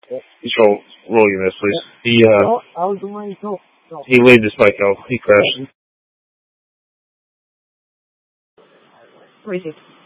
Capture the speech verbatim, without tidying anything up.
Control, roll your miss, please. He, uh, No, I was the one who told. No. he laid the spike out. He crashed. Where is it?